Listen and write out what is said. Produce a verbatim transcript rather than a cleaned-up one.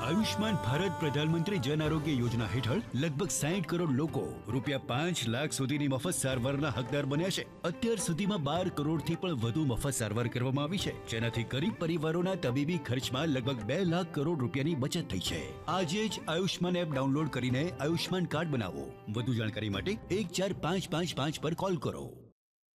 આયુષ્માન ભારત પ્રધાનમંત્રી જન આરોગ્ય યોજના હેઠળ લગભગ સાઠ કરોડ લોકો રૂપિયા પાંચ લાખ સુધીની મફત સારવારના હકદાર બન્યા છે. અત્યાર સુધીમાં બાર કરોડથી પણ વધુ મફત સારવાર કરવામાં આવી છે, જેનાથી ગરીબ પરિવારોના તબીબી ખર્ચમાં લગભગ બે લાખ કરોડ રૂપિયાની બચત થઈ છે. આજે જ આયુષ્માન એપ ડાઉનલોડ કરીને આયુષ્માન કાર્ડ બનાવો. વધુ જાણકારી માટે એક ચાર પાંચ પાંચ પાંચ પર કોલ કરો.